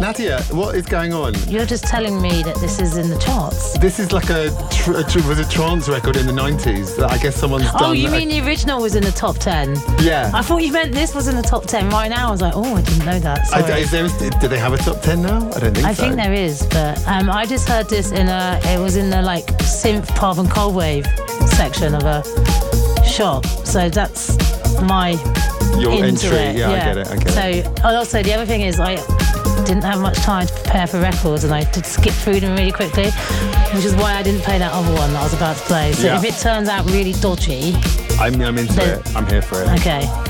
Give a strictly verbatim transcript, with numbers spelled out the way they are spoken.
Nadia, what is going on? You're just telling me that this is in the charts. This is like a, tr- a tr- was a trance record in the nineties that I guess someone's done. Oh, you a- mean the original was in the top ten? Yeah. I thought you meant this was in the top ten right now. I was like, oh, I didn't know that. Sorry. I, is there, do they have a top ten now? I don't think I so. think there is, but um, I just heard this in a, it was in the like synth pop and cold wave section of a shop. So that's my Your into entry, it. yeah, I get it, I get so, it. So also the other thing is I didn't have much time to prepare for records and I did skip through them really quickly, which is why I didn't play that other one that I was about to play. So Yeah. if it turns out really dodgy, I'm, I'm into then- it. I'm here for it. okay.